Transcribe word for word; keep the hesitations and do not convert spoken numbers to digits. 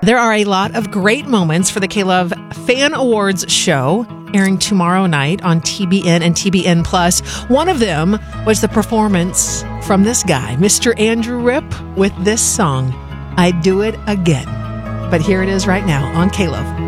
There are a lot of great moments for the K-Love Fan Awards show, airing tomorrow night on T B N and T B N Plus. One of them was the performance from this guy, Mister Andrew Ripp, with this song, "I'd Do It Again." But here it is right now on K-Love.